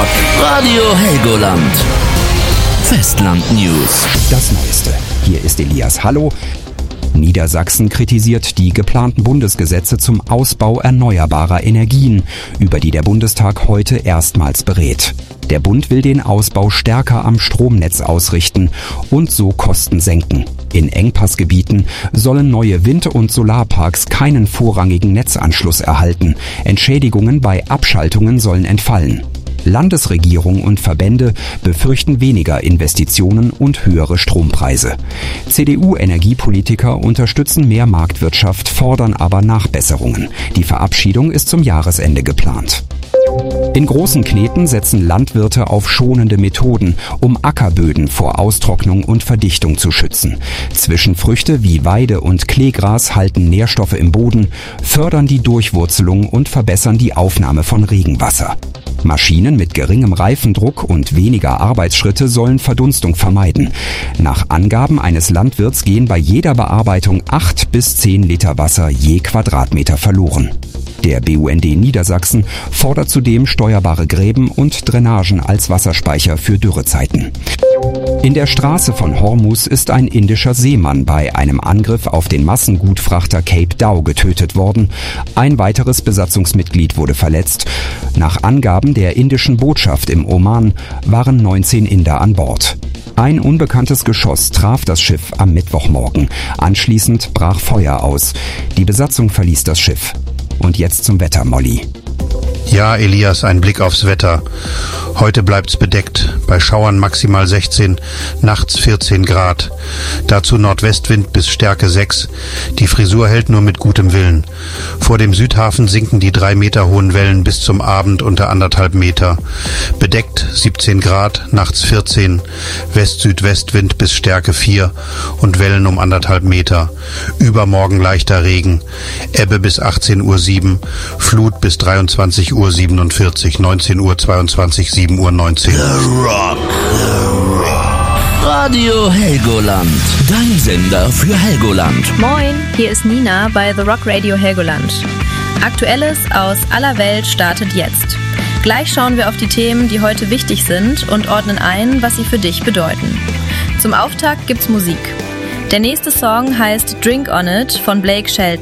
Rock. Radio Helgoland. Festland News. Das Neueste. Hier ist Elias. Hallo. Niedersachsen kritisiert die geplanten Bundesgesetze zum Ausbau erneuerbarer Energien, über die der Bundestag heute erstmals berät. Der Bund will den Ausbau stärker am Stromnetz ausrichten und so Kosten senken. In Engpassgebieten sollen neue Wind- und Solarparks keinen vorrangigen Netzanschluss erhalten. Entschädigungen bei Abschaltungen sollen entfallen. Landesregierung und Verbände befürchten weniger Investitionen und höhere Strompreise. CDU-Energiepolitiker unterstützen mehr Marktwirtschaft, fordern aber Nachbesserungen. Die Verabschiedung ist zum Jahresende geplant. In Großen Kneten setzen Landwirte auf schonende Methoden, um Ackerböden vor Austrocknung und Verdichtung zu schützen. Zwischenfrüchte wie Weide- und Kleegras halten Nährstoffe im Boden, fördern die Durchwurzelung und verbessern die Aufnahme von Regenwasser. Maschinen mit geringem Reifendruck und weniger Arbeitsschritte sollen Verdunstung vermeiden. Nach Angaben eines Landwirts gehen bei jeder Bearbeitung 8 bis 10 Liter Wasser je Quadratmeter verloren. Der BUND Niedersachsen fordert zudem steuerbare Gräben und Drainagen als Wasserspeicher für Dürrezeiten. In der Straße von Hormuz ist ein indischer Seemann bei einem Angriff auf den Massengutfrachter Cape Dao getötet worden. Ein weiteres Besatzungsmitglied wurde verletzt. Nach Angaben der indischen Botschaft im Oman waren 19 Inder an Bord. Ein unbekanntes Geschoss traf das Schiff am Mittwochmorgen. Anschließend brach Feuer aus. Die Besatzung verließ das Schiff. Und jetzt zum Wetter, Molly. Ja, Elias, ein Blick aufs Wetter. Heute bleibt's bedeckt, bei Schauern maximal 16, nachts 14 Grad. Dazu Nordwestwind bis Stärke 6. Die Frisur hält nur mit gutem Willen. Vor dem Südhafen sinken die 3 Meter hohen Wellen bis zum Abend unter 1,5 Meter. Bedeckt 17 Grad, nachts 14, West-Südwestwind bis Stärke 4 und Wellen um 1,5 Meter. Übermorgen leichter Regen. Ebbe bis 18:07 Uhr, Flut bis 23:47 Uhr, 19:22 Uhr, 7:19 Uhr. The Rock. Radio Helgoland. Dein Sender für Helgoland. Moin, hier ist Nina bei The Rock Radio Helgoland. Aktuelles aus aller Welt startet jetzt. Gleich schauen wir auf die Themen, die heute wichtig sind und ordnen ein, was sie für dich bedeuten. Zum Auftakt gibt's Musik. Der nächste Song heißt Drink on It von Blake Shelton.